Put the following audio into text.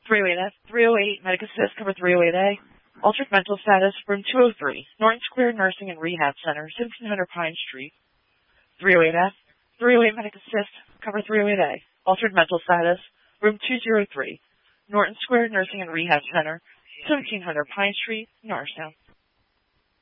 308F, 308 Medic Assist, cover 308A. Altered mental status, room 203, Norton Square Nursing and Rehab Center, 1700 Pine Street. 308F, 308 Medic Assist, cover 308A. Altered mental status, room 203, Norton Square Nursing and Rehab Center, 1700 Pine Street, Norristown.